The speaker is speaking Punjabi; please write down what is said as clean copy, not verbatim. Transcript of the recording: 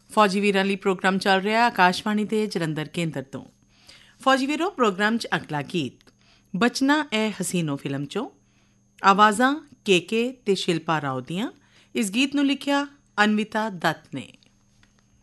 ਫੌਜੀ ਵੀਰਾਂ ਲਈ ਪ੍ਰੋਗਰਾਮ ਚੱਲ ਰਿਹਾ ਆਕਾਸ਼ਵਾਣੀ ਦੇ ਜਲੰਧਰ ਕੇਂਦਰ ਤੋਂ। ਫੌਜੀ ਵੀਰੋ, ਪ੍ਰੋਗਰਾਮ 'ਚ ਅਗਲਾ ਗੀਤ ਬਚਨਾ ਐ ਹਸੀਨੋ ਫਿਲਮ 'ਚੋਂ। ਆਵਾਜ਼ਾਂ ਕੇ ਤੇ ਸ਼ਿਲਪਾ ਰਾਓ ਦੀਆਂ। ਇਸ ਗੀਤ ਨੂੰ ਲਿਖਿਆ ਅਨਵਿਤਾ ਦੱਤ ਨੇ।